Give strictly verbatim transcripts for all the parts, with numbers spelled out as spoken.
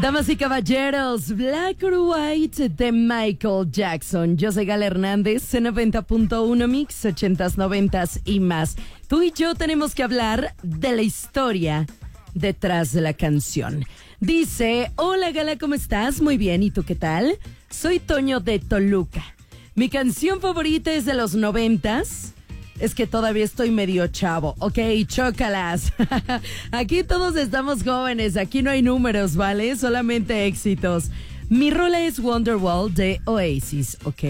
Damas y caballeros, Black or White de Michael Jackson. Yo soy Gala Hernández, en noventa punto uno Mix, ochentas, noventas y más. Tú y yo tenemos que hablar de la historia detrás de la canción. Dice, hola Gala, ¿cómo estás? Muy bien, ¿y tú qué tal? Soy Toño de Toluca. Mi canción favorita es de los noventas. Es que todavía estoy medio chavo. Ok, chócalas. Aquí todos estamos jóvenes. Aquí no hay números, ¿vale? Solamente éxitos. Mi rola es Wonderwall de Oasis, ¿ok?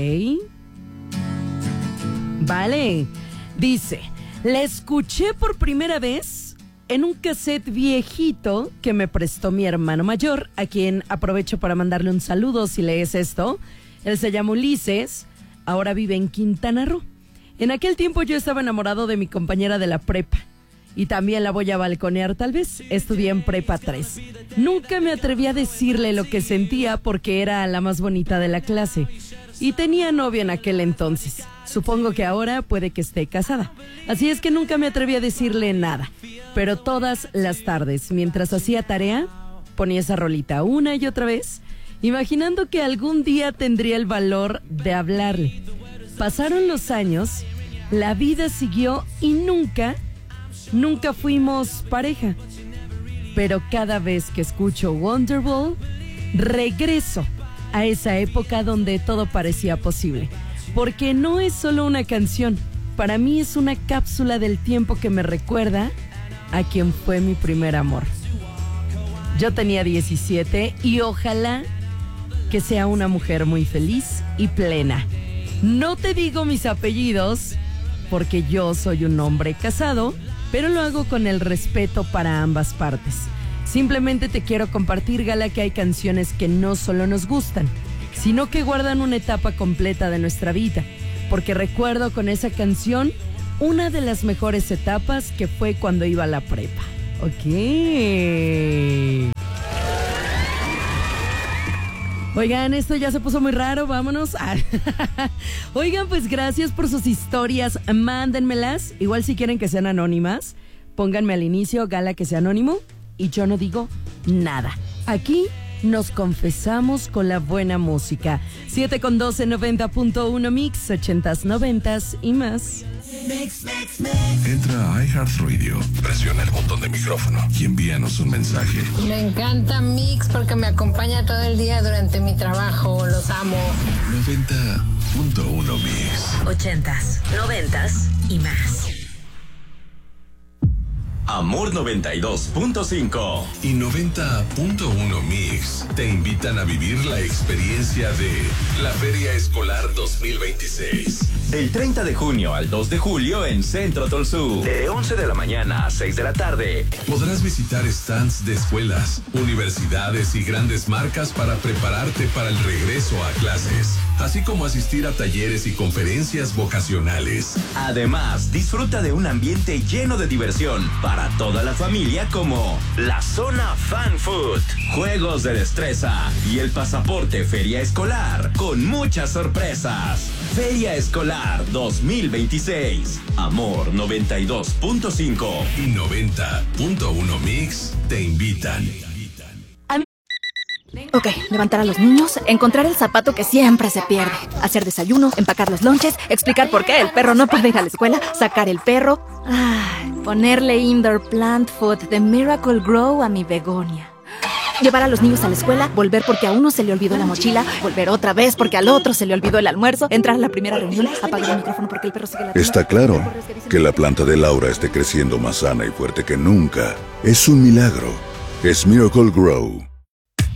Vale. Dice, la escuché por primera vez en un cassette viejito que me prestó mi hermano mayor, a quien aprovecho para mandarle un saludo si lees esto. Él se llama Ulises, ahora vive en Quintana Roo. En aquel tiempo yo estaba enamorado de mi compañera de la prepa. Y también la voy a balconear tal vez. Estudié en prepa tres. Nunca me atreví a decirle lo que sentía porque era la más bonita de la clase. Y tenía novia en aquel entonces. Supongo que ahora puede que esté casada. Así es que nunca me atreví a decirle nada. Pero todas las tardes, mientras hacía tarea, ponía esa rolita una y otra vez, imaginando que algún día tendría el valor de hablarle. Pasaron los años, la vida siguió y nunca, nunca fuimos pareja. Pero cada vez que escucho Wonderwall, regreso a esa época donde todo parecía posible. Porque no es solo una canción, para mí es una cápsula del tiempo que me recuerda a quien fue mi primer amor. Yo tenía diecisiete y ojalá que sea una mujer muy feliz y plena. No te digo mis apellidos, porque yo soy un hombre casado, pero lo hago con el respeto para ambas partes. Simplemente te quiero compartir, Gala, que hay canciones que no solo nos gustan, sino que guardan una etapa completa de nuestra vida, porque recuerdo con esa canción una de las mejores etapas que fue cuando iba a la prepa. Ok. Oigan, esto ya se puso muy raro, vámonos. Oigan, pues gracias por sus historias, mándenmelas. Igual si quieren que sean anónimas, pónganme al inicio, Gala, que sea anónimo, y yo no digo nada. Aquí nos confesamos con la buena música. siete con doce, noventa punto uno Mix, ochentas, noventas y más. Mix, mix, mix. Entra a iHeartRadio, presiona el botón de micrófono y envíanos un mensaje. Me encanta Mix porque me acompaña todo el día durante mi trabajo. Los amo. noventa punto uno Mix. ochentas, noventas y más. Amor noventa y dos punto cinco y noventa punto uno Mix te invitan a vivir la experiencia de la Feria Escolar dos mil veintiséis. Del treinta de junio al dos de julio en Centro Tolsú. De once de la mañana a seis de la tarde. Podrás visitar stands de escuelas, universidades y grandes marcas para prepararte para el regreso a clases, así como asistir a talleres y conferencias vocacionales. Además, disfruta de un ambiente lleno de diversión para toda la familia, como la zona Fan Food, juegos de destreza y el pasaporte Feria Escolar con muchas sorpresas. Feria Escolar dos mil veintiséis. Amor noventa y dos punto cinco y noventa punto uno Mix te invitan. Ok, levantar a los niños, encontrar el zapato que siempre se pierde, hacer desayuno, empacar los lonches, explicar por qué el perro no puede ir a la escuela, sacar el perro, ay, ponerle indoor plant food de Miracle Grow a mi begonia. Llevar a los niños a la escuela, volver porque a uno se le olvidó la mochila, volver otra vez porque al otro se le olvidó el almuerzo, entrar a la primera reunión, apagar el micrófono porque el perro sigue la... Está claro que la planta de Laura esté creciendo más sana y fuerte que nunca. Es un milagro. Es Miracle Grow.